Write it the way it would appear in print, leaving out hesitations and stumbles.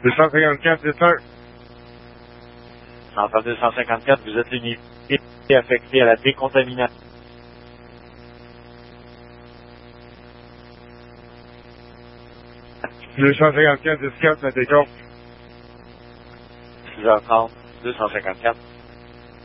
254, 10-1. Centre 254, vous êtes une unité affectée à la décontamination. 254, 10-4, mettez compte. 6h30, 254.